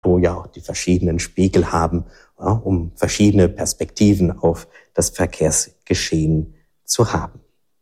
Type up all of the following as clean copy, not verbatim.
wo ja auch die verschiedenen Spiegel haben, ja, um verschiedene Perspektiven auf das Verkehrsgeschehen zu haben.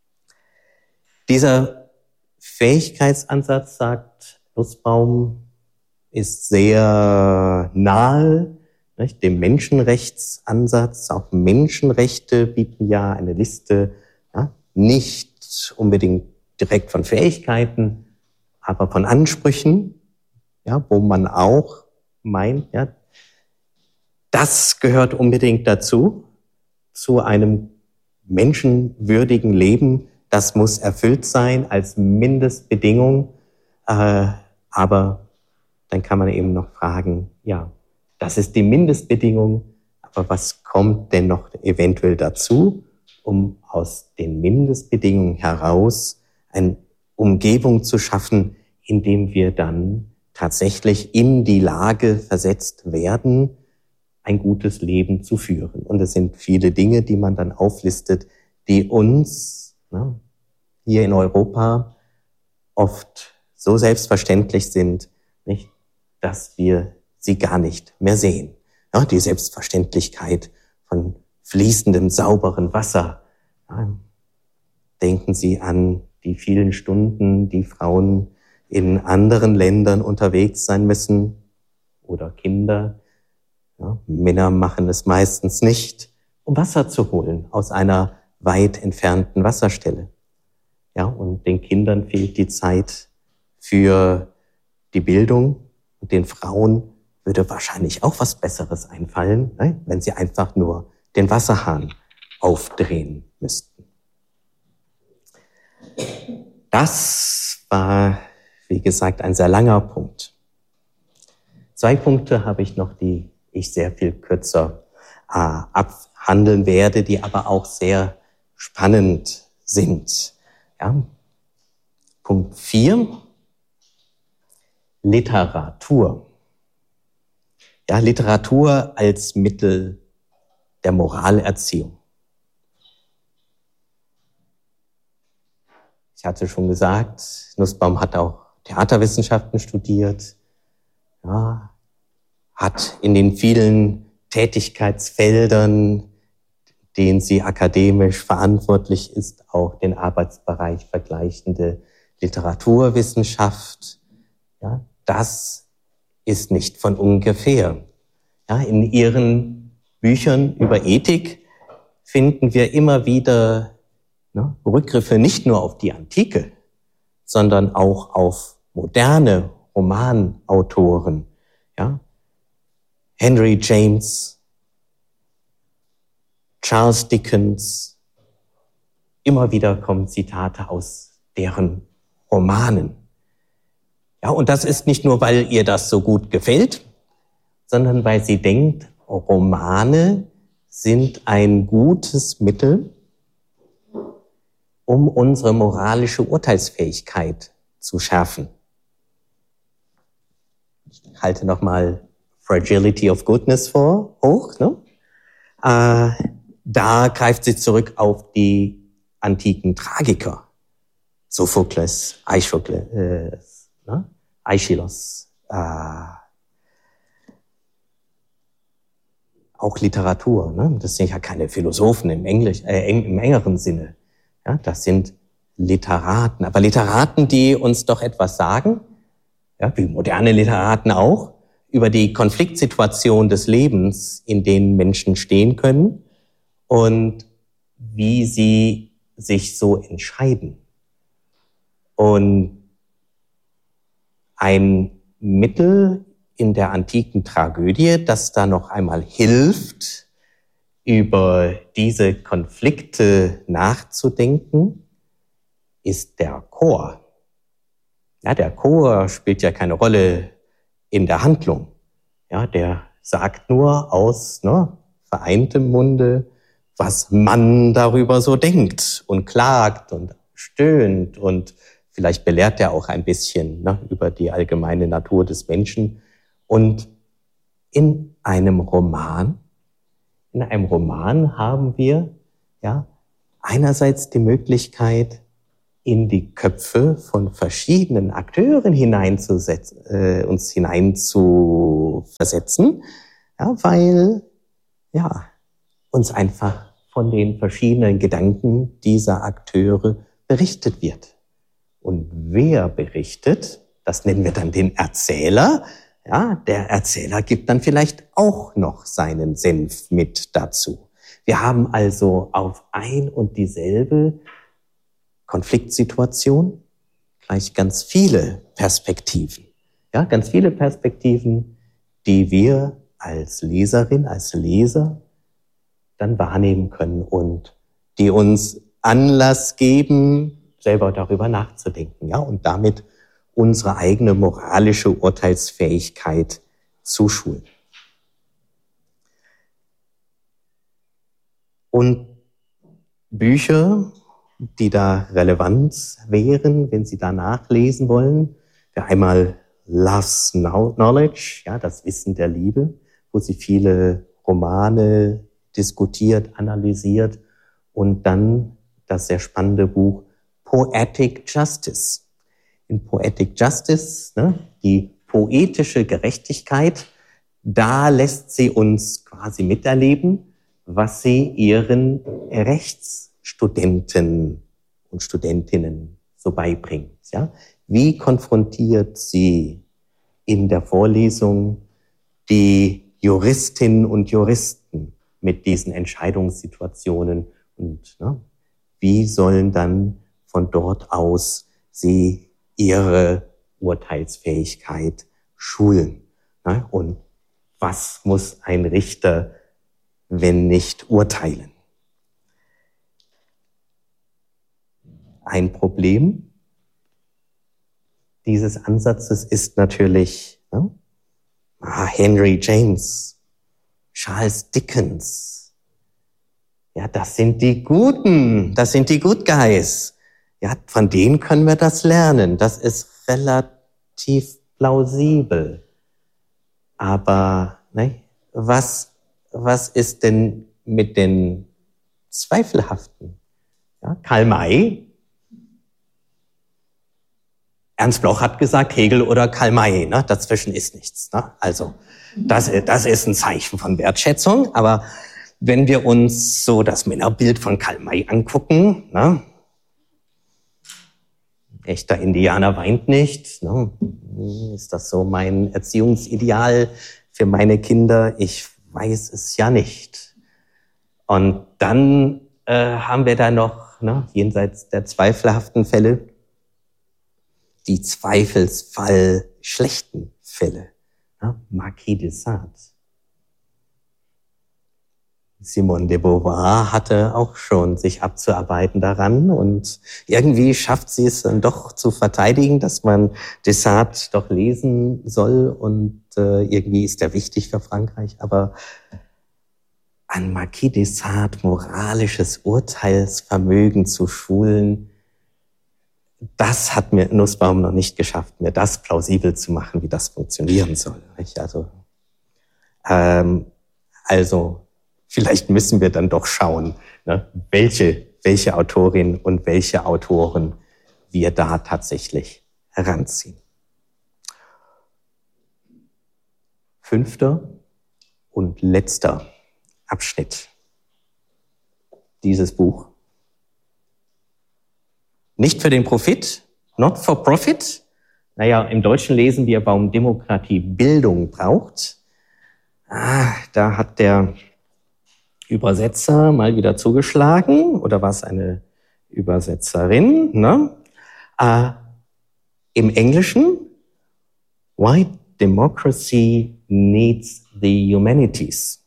Dieser Fähigkeitsansatz, sagt Nussbaum, ist sehr nahe, nicht, dem Menschenrechtsansatz. Auch Menschenrechte bieten ja eine Liste, ja, nicht unbedingt direkt von Fähigkeiten, aber von Ansprüchen, ja, wo man auch meint, ja, das gehört unbedingt dazu, zu einem menschenwürdigen Leben. Das muss erfüllt sein als Mindestbedingung. Aber dann kann man eben noch fragen, ja, das ist die Mindestbedingung, aber was kommt denn noch eventuell dazu, um aus den Mindestbedingungen heraus eine Umgebung zu schaffen, in dem wir dann tatsächlich in die Lage versetzt werden, ein gutes Leben zu führen. Und es sind viele Dinge, die man dann auflistet, die uns hier in Europa oft so selbstverständlich sind, nicht, dass wir sie gar nicht mehr sehen. Ja, die Selbstverständlichkeit von fließendem, sauberen Wasser. Ja, denken Sie an die vielen Stunden, die Frauen in anderen Ländern unterwegs sein müssen oder Kinder. Ja, Männer machen es meistens nicht, um Wasser zu holen aus einer weit entfernten Wasserstelle. Ja, und den Kindern fehlt die Zeit für die Bildung und den Frauen würde wahrscheinlich auch was Besseres einfallen, ne, wenn sie einfach nur den Wasserhahn aufdrehen müssten. Das war, wie gesagt, ein sehr langer Punkt. 2 Punkte habe ich noch, die ich sehr viel kürzer abhandeln werde, die aber auch sehr spannend sind. Ja. Punkt 4, Literatur. Ja, Literatur als Mittel der Moralerziehung. Ich hatte schon gesagt, Nussbaum hat auch Theaterwissenschaften studiert, ja, hat in den vielen Tätigkeitsfeldern, denen sie akademisch verantwortlich ist, auch den Arbeitsbereich vergleichende Literaturwissenschaft. Ja, das ist nicht von ungefähr. Ja, in ihren Büchern über Ethik finden wir immer wieder Rückgriffe nicht nur auf die Antike, sondern auch auf moderne Romanautoren. Ja, Henry James, Charles Dickens, immer wieder kommen Zitate aus deren Romanen. Ja, und das ist nicht nur, weil ihr das so gut gefällt, sondern weil sie denkt, Romane sind ein gutes Mittel, um unsere moralische Urteilsfähigkeit zu schärfen. Ich halte nochmal Fragility of Goodness hoch. Ne? Da greift sie zurück auf die antiken Tragiker. Sophokles, Aeschylus, auch Literatur. Ne? Das sind ja keine Philosophen im engeren Sinne. Ja, das sind Literaten. Aber Literaten, die uns doch etwas sagen, ja, wie moderne Literaten auch, über die Konfliktsituation des Lebens, in denen Menschen stehen können und wie sie sich so entscheiden. Und ein Mittel in der antiken Tragödie, das da noch einmal hilft, über diese Konflikte nachzudenken, ist der Chor. Ja, der Chor spielt ja keine Rolle in der Handlung. Ja, der sagt nur aus vereintem Munde, was man darüber so denkt und klagt und stöhnt und vielleicht belehrt er auch ein bisschen über die allgemeine Natur des Menschen. Und in einem Roman haben wir ja einerseits die Möglichkeit, in die Köpfe von verschiedenen Akteuren uns hineinzuversetzen zu versetzen, ja, weil ja, uns einfach von den verschiedenen Gedanken dieser Akteure berichtet wird. Und wer berichtet, das nennen wir dann den Erzähler. Ja, der Erzähler gibt dann vielleicht auch noch seinen Senf mit dazu. Wir haben also auf ein und dieselbe Konfliktsituation gleich ganz viele Perspektiven. Ja, ganz viele Perspektiven, die wir als Leserin, als Leser dann wahrnehmen können und die uns Anlass geben, selber darüber nachzudenken, ja, und damit unsere eigene moralische Urteilsfähigkeit zu schulen. Und Bücher, die da relevant wären, wenn Sie da nachlesen wollen, ja, einmal Love's Knowledge, ja, das Wissen der Liebe, wo sie viele Romane diskutiert, analysiert, und dann das sehr spannende Buch Poetic Justice. In Poetic Justice, ne, die poetische Gerechtigkeit, da lässt sie uns quasi miterleben, was sie ihren Rechtsstudenten und Studentinnen so beibringt. Ja? Wie konfrontiert sie in der Vorlesung die Juristinnen und Juristen mit diesen Entscheidungssituationen und wie sollen dann von dort aus sie ihre Urteilsfähigkeit schulen? Ne? Und was muss ein Richter, wenn nicht urteilen? Ein Problem dieses Ansatzes ist natürlich Henry James, Charles Dickens. Ja, das sind die Guten, das sind die Good Guys. Ja, von denen können wir das lernen. Das ist relativ plausibel. Aber was ist denn mit den Zweifelhaften? Ja, Karl May. Ernst Bloch hat gesagt, Hegel oder Karl May, ne? Dazwischen ist nichts. Ne? Also das ist ein Zeichen von Wertschätzung. Aber wenn wir uns so das Männerbild von Karl May angucken, ne? Echter Indianer weint nicht. Ne? Ist das so mein Erziehungsideal für meine Kinder? Ich weiß es ja nicht. Und dann haben wir da noch, jenseits der zweifelhaften Fälle, die Zweifelsfall schlechten Fälle. Marquis de Sade. Simone de Beauvoir hatte auch schon sich abzuarbeiten daran und irgendwie schafft sie es dann doch zu verteidigen, dass man de Sade doch lesen soll und irgendwie ist er wichtig für Frankreich, aber an Marquis de Sade moralisches Urteilsvermögen zu schulen, das hat mir Nussbaum noch nicht geschafft, mir das plausibel zu machen, wie das funktionieren soll. Also vielleicht müssen wir dann doch schauen, welche Autorin und welche Autoren wir da tatsächlich heranziehen. 5. und letzter Abschnitt dieses Buch. Nicht für den Profit, not for profit. Im Deutschen lesen wir, warum Demokratie Bildung braucht. Da hat der Übersetzer mal wieder zugeschlagen, oder war es eine Übersetzerin? Im Englischen, why democracy needs the humanities.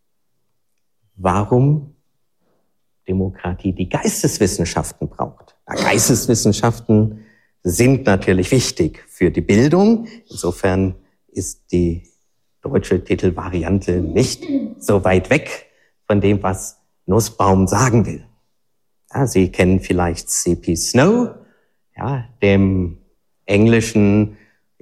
Warum Demokratie die Geisteswissenschaften braucht. Geisteswissenschaften sind natürlich wichtig für die Bildung. Insofern ist die deutsche Titelvariante nicht so weit weg von dem, was Nussbaum sagen will. Ja, Sie kennen vielleicht C.P. Snow, dem englischen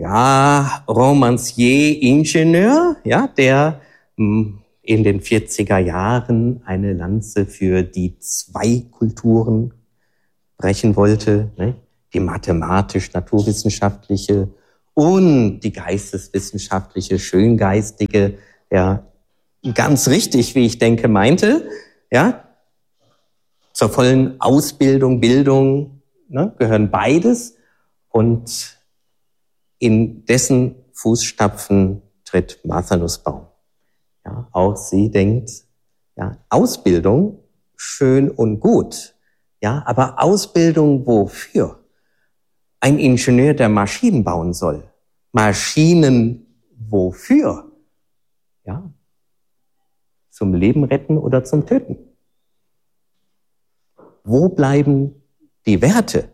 Romancier-Ingenieur, der in den 40er Jahren eine Lanze für die zwei Kulturen brechen wollte, die mathematisch-naturwissenschaftliche und die geisteswissenschaftliche, schöngeistige, ja, ganz richtig, wie ich denke, meinte, ja, zur vollen Ausbildung, Bildung, ne, gehören beides, und in dessen Fußstapfen tritt Martha Nussbaum. Ja, auch sie denkt, ja, Ausbildung, schön und gut, ja, aber Ausbildung wofür? Ein Ingenieur, der Maschinen bauen soll. Maschinen wofür? Ja, zum Leben retten oder zum Töten? Wo bleiben die Werte?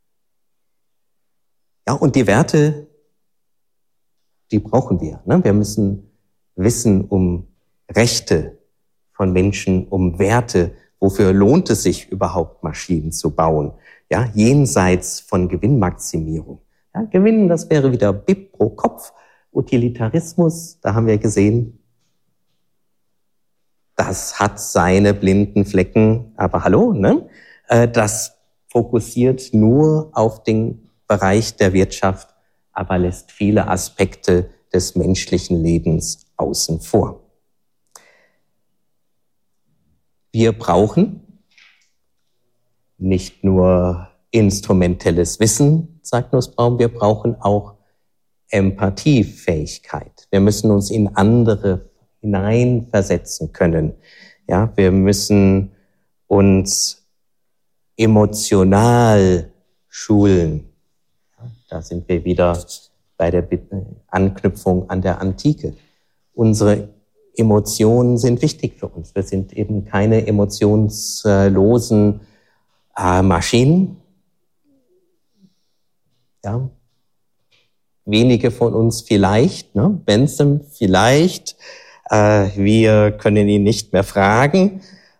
Ja, und die Werte, die brauchen wir. Ne? Wir müssen wissen um Rechte von Menschen, um Werte. Wofür lohnt es sich überhaupt, Maschinen zu bauen? Ja, jenseits von Gewinnmaximierung. Ja, Gewinn, das wäre wieder BIP pro Kopf. Utilitarismus, da haben wir gesehen, das hat seine blinden Flecken, aber hallo, ne? Das fokussiert nur auf den Bereich der Wirtschaft, aber lässt viele Aspekte des menschlichen Lebens außen vor. Wir brauchen nicht nur instrumentelles Wissen, sagt Nussbaum, wir brauchen auch Empathiefähigkeit. Wir müssen uns in andere hineinversetzen können. Ja, wir müssen uns emotional schulen. Da sind wir wieder bei der Anknüpfung an der Antike. Unsere Emotionen sind wichtig für uns. Wir sind eben keine emotionslosen Maschinen. Ja. Wenige von uns vielleicht, ne? Bentham vielleicht. Wir können ihn nicht mehr fragen.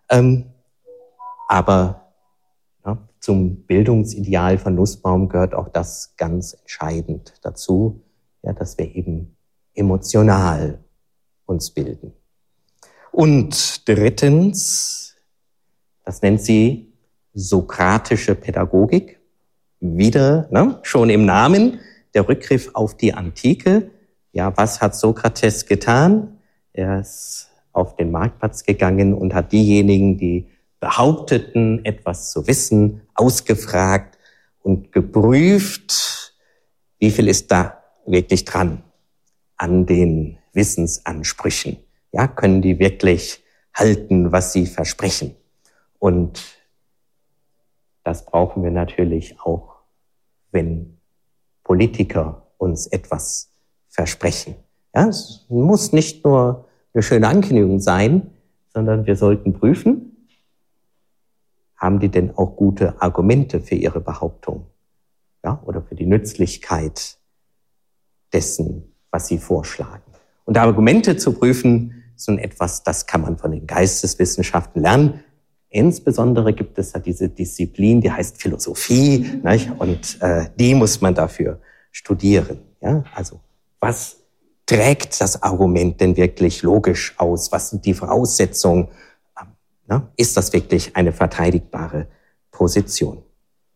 Aber ja, zum Bildungsideal von Nussbaum gehört auch das ganz entscheidend dazu, ja, dass wir eben emotional uns bilden. Und drittens, das nennt sie sokratische Pädagogik. Wieder, ne, schon im Namen, der Rückgriff auf die Antike. Ja, was hat Sokrates getan? Er ist auf den Marktplatz gegangen und hat diejenigen, die behaupteten, etwas zu wissen, ausgefragt und geprüft, wie viel ist da wirklich dran an den Wissensansprüchen. Ja, können die wirklich halten, was sie versprechen? Und das brauchen wir natürlich auch, wenn Politiker uns etwas versprechen. Ja, es muss nicht nur eine schöne Ankündigung sein, sondern wir sollten prüfen, haben die denn auch gute Argumente für ihre Behauptung? Ja, oder für die Nützlichkeit dessen, was sie vorschlagen. Und Argumente zu prüfen, ist nun etwas, das kann man von den Geisteswissenschaften lernen. Insbesondere gibt es ja diese Disziplin, die heißt Philosophie, nicht? Und die muss man dafür studieren. Ja? Also was trägt das Argument denn wirklich logisch aus? Was sind die Voraussetzungen? Ja? Ist das wirklich eine verteidigbare Position?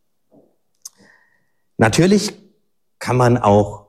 Natürlich kann man auch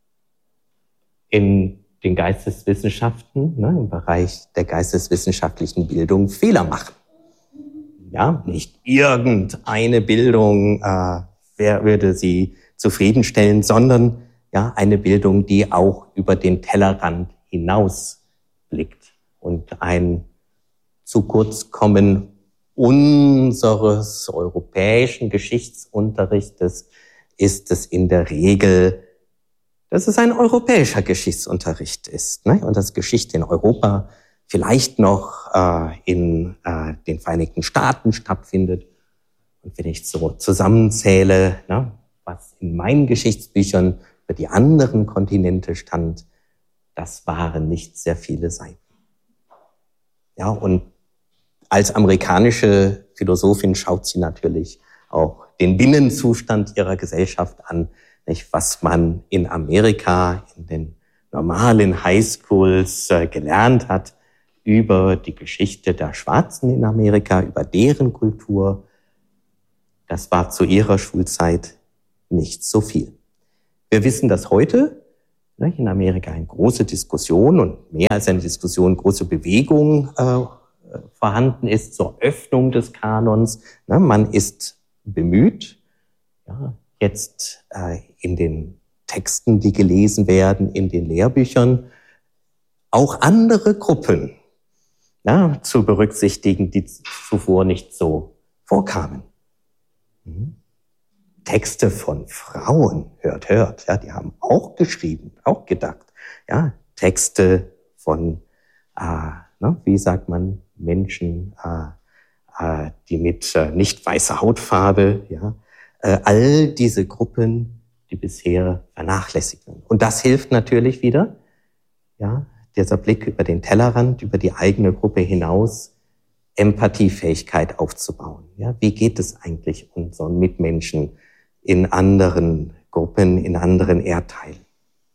in den Geisteswissenschaften, ne, im Bereich der geisteswissenschaftlichen Bildung Fehler machen. Ja, nicht irgendeine Bildung würde sie zufriedenstellen, sondern ja, eine Bildung, die auch über den Tellerrand hinaus blickt. Und ein zu kurz kommen unseres europäischen Geschichtsunterrichtes ist es in der Regel, dass es ein europäischer Geschichtsunterricht ist, ne? Und dass Geschichte in Europa vielleicht noch in den Vereinigten Staaten stattfindet. Und wenn ich so zusammenzähle, ne, was in meinen Geschichtsbüchern für die anderen Kontinente stand, das waren nicht sehr viele Seiten. Ja, und als amerikanische Philosophin schaut sie natürlich auch den Binnenzustand ihrer Gesellschaft an, nicht, was man in Amerika in den normalen Highschools gelernt hat über die Geschichte der Schwarzen in Amerika, über deren Kultur. Das war zu ihrer Schulzeit nicht so viel. Wir wissen, dass heute in Amerika eine große Diskussion und mehr als eine Diskussion, große Bewegung vorhanden ist zur Öffnung des Kanons. Man ist bemüht, jetzt in den Texten, die gelesen werden, in den Lehrbüchern, auch andere Gruppen zu berücksichtigen, die zuvor nicht so vorkamen. Texte von Frauen, hört, die haben auch geschrieben, auch gedacht. Texte von, wie sagt man, Menschen, die mit nicht weißer Hautfarbe, all diese Gruppen, die bisher vernachlässigt werden. Und das hilft natürlich wieder, dieser Blick über den Tellerrand, über die eigene Gruppe hinaus, Empathiefähigkeit aufzubauen. Wie geht es eigentlich unseren Mitmenschen in anderen Gruppen, in anderen Erdteilen?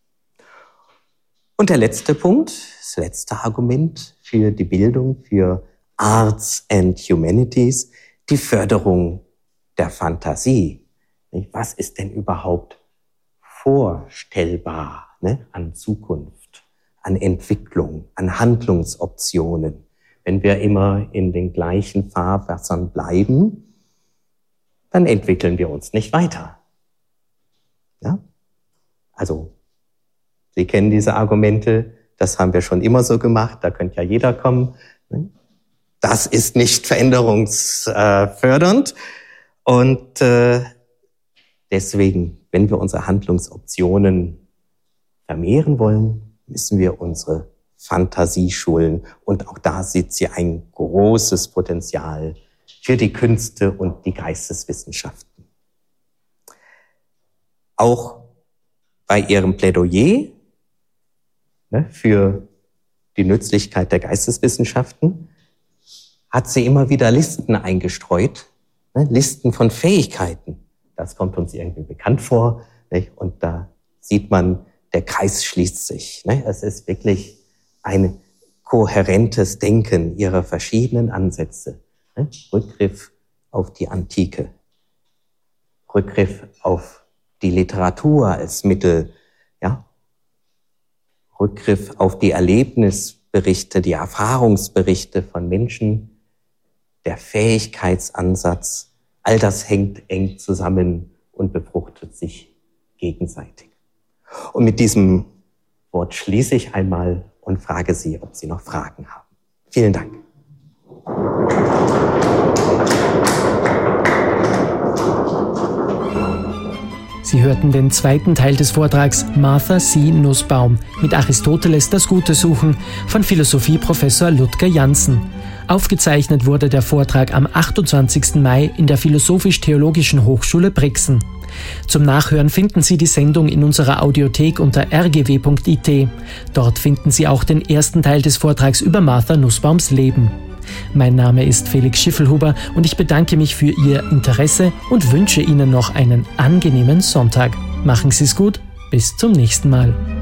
Und der letzte Punkt, das letzte Argument für die Bildung, für Arts and Humanities, die Förderung der Fantasie. Was ist denn überhaupt vorstellbar an Zukunft, an Entwicklung, an Handlungsoptionen, wenn wir immer in den gleichen Fahrwassern bleiben? Dann entwickeln wir uns nicht weiter. Also, Sie kennen diese Argumente, das haben wir schon immer so gemacht, da könnte ja jeder kommen. Das ist nicht veränderungsfördernd. Und deswegen, wenn wir unsere Handlungsoptionen vermehren wollen, müssen wir unsere Fantasie schulen. Und auch da sieht sie ein großes Potenzial für die Künste und die Geisteswissenschaften. Auch bei ihrem Plädoyer für die Nützlichkeit der Geisteswissenschaften hat sie immer wieder Listen eingestreut, Listen von Fähigkeiten. Das kommt uns irgendwie bekannt vor, und da sieht man, der Kreis schließt sich. Es ist wirklich ein kohärentes Denken ihrer verschiedenen Ansätze. Rückgriff auf die Antike, Rückgriff auf die Literatur als Mittel, Rückgriff auf die Erlebnisberichte, die Erfahrungsberichte von Menschen, der Fähigkeitsansatz, all das hängt eng zusammen und befruchtet sich gegenseitig. Und mit diesem Wort schließe ich einmal und frage Sie, ob Sie noch Fragen haben. Vielen Dank. Sie hörten den zweiten Teil des Vortrags Martha C. Nussbaum mit Aristoteles das Gute suchen von Philosophieprofessor Ludger Jansen. Aufgezeichnet wurde der Vortrag am 28. Mai in der Philosophisch-Theologischen Hochschule Brixen. Zum Nachhören finden Sie die Sendung in unserer Audiothek unter rgw.it. Dort finden Sie auch den ersten Teil des Vortrags über Martha Nussbaums Leben. Mein Name ist Felix Schiffelhuber und ich bedanke mich für Ihr Interesse und wünsche Ihnen noch einen angenehmen Sonntag. Machen Sie es gut, bis zum nächsten Mal.